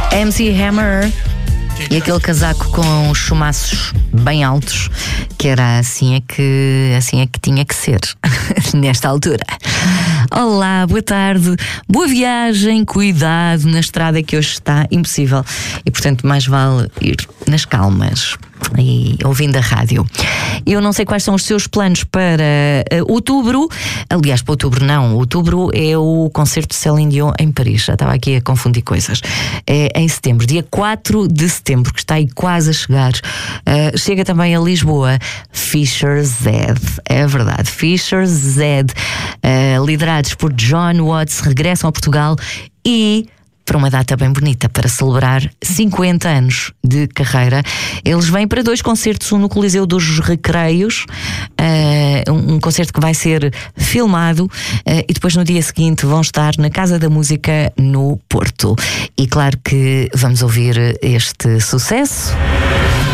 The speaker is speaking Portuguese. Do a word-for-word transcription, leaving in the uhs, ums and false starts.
M C Hammer e aquele casaco com os chumaços bem altos, que era assim é que, assim é que tinha que ser nesta altura. Olá, boa tarde, boa viagem, cuidado na estrada que hoje está impossível e portanto mais vale ir nas calmas e ouvindo a rádio. Eu não sei quais são os seus planos para uh, outubro. Aliás, para outubro não. Outubro é o concerto de Céline Dion em Paris. Já estava aqui a confundir coisas. É em setembro, dia quatro de setembro, que está aí quase a chegar. Uh, chega também a Lisboa Fisher Z. É verdade, Fisher Z, uh, liderados por John Watts, regressam a Portugal e para uma data bem bonita, para celebrar cinquenta anos de carreira. Eles vêm para dois concertos, um no Coliseu dos Recreios, uh, um, um concerto que vai ser filmado, uh, e depois no dia seguinte vão estar na Casa da Música no Porto. E claro que vamos ouvir este sucesso.